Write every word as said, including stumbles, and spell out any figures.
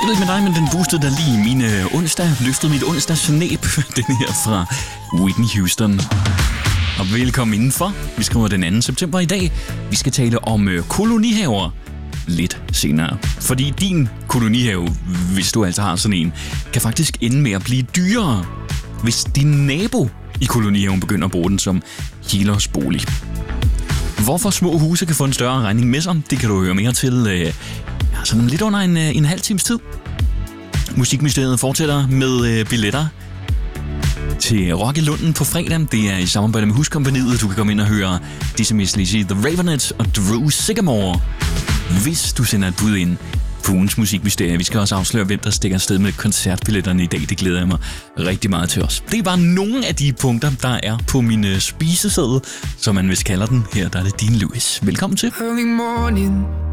Jeg ved ikke med dig, men den boostede der lige min øh, onsdag, løftede mit onsdagsnæb, den her fra Whitney Houston. Og velkommen indenfor. Vi skriver den anden september i dag. Vi skal tale om øh, kolonihaver lidt senere. Fordi din kolonihave, hvis du altså har sådan en, kan faktisk ende med at blive dyrere, hvis din nabo i kolonihaven begynder at bruge den som helårsbolig. Hvorfor små huse kan få en større regning med sig, det kan du høre mere til øh, ja, sådan lidt under en, en halv times tid. Musikministeriet fortsætter med øh, billetter til Rock i Lunden på fredag. Det er i samarbejde med Huskompagniet. Du kan komme ind og høre Dizzy Miss Lizzy, The Raveonettes og Drew Sycamore, hvis du sender et bud ind på ugens musikmysterie. Vi skal også afsløre, hvem der stikker afsted med koncertbilletterne i dag. Det glæder jeg mig rigtig meget til os. Det er bare nogle af de punkter, der er på min øh, spiseseddel, som man vist kalder den. Her der er det Dean Lewis. Velkommen til. Early morning,